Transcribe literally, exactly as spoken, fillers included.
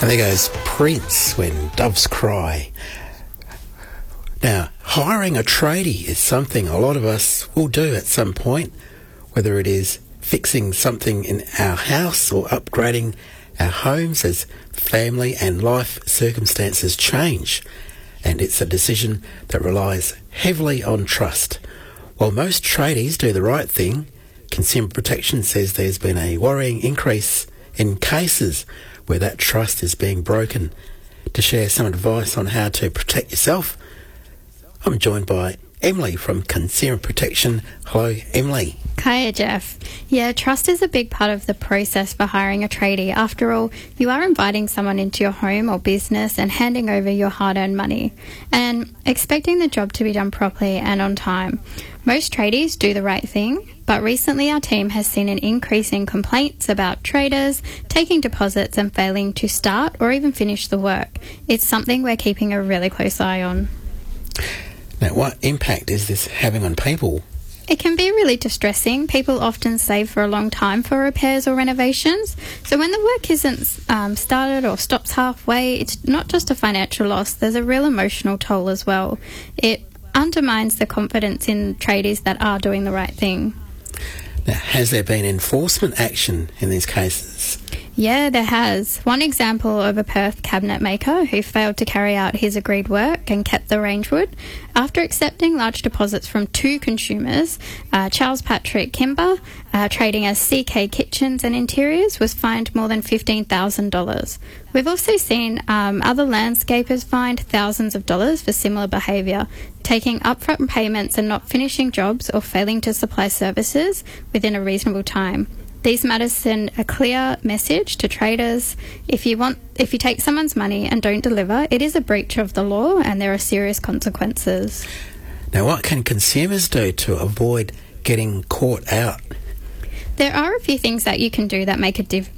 And there goes Prince, When Doves Cry. Now, hiring a tradie is something a lot of us will do at some point, whether it is fixing something in our house or upgrading our homes as family and life circumstances change. And it's a decision that relies heavily on trust. While most tradies do the right thing, Consumer Protection says there's been a worrying increase in cases where that trust is being broken. To share some advice on how to protect yourself, I'm joined by Emily from Consumer Protection. Hello, Emily. Hiya, Jeff. Yeah, trust is a big part of the process for hiring a tradie. After all, you are inviting someone into your home or business and handing over your hard-earned money and expecting the job to be done properly and on time. Most tradies do the right thing, but recently our team has seen an increase in complaints about traders taking deposits and failing to start or even finish the work. It's something we're keeping a really close eye on. Now, what impact is this having on people? It can be really distressing. People often save for a long time for repairs or renovations. So when the work isn't um, started or stops halfway, it's not just a financial loss, there's a real emotional toll as well. It undermines the confidence in tradies that are doing the right thing. Now, has there been enforcement action in these cases? Yeah, there has. One example of a Perth cabinet maker who failed to carry out his agreed work and kept the range wood. After accepting large deposits from two consumers, uh, Charles Patrick Kimber, uh, trading as C K Kitchens and Interiors, was fined more than fifteen thousand dollars. We've also seen um, other landscapers fined thousands of dollars for similar behaviour, taking upfront payments and not finishing jobs or failing to supply services within a reasonable time. These matters send a clear message to traders. If you want, if you take someone's money and don't deliver, it is a breach of the law and there are serious consequences. Now, what can consumers do to avoid getting caught out? There are a few things that you can do that make a diff-